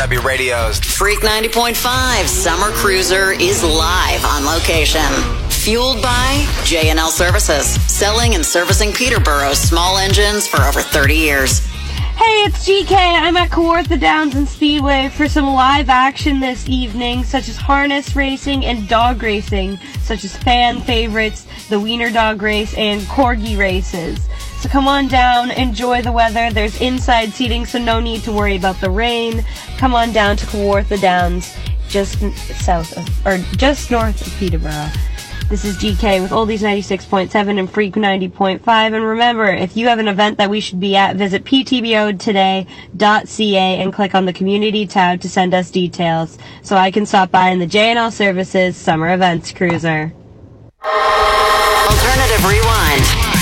KNW Radio's Freak 90.5 Summer Cruiser is live on location. Fueled by J&L Services, selling and servicing Peterborough's small engines for over 30 years. Hey, it's GK. I'm at Kawartha Downs and Speedway for some live action this evening, such as harness racing and dog racing, such as fan favorites, the Wiener Dog Race, and Corgi races. So come on down, enjoy the weather. There's inside seating, so no need to worry about the rain. Come on down to Kawartha Downs, just north of Peterborough. This is GK with Oldies 96.7 and Freak 90.5. And remember, if you have an event that we should be at, visit ptbotoday.ca and click on the community tab to send us details so I can stop by in the J&L Services Summer Events Cruiser. Alternative Rewind.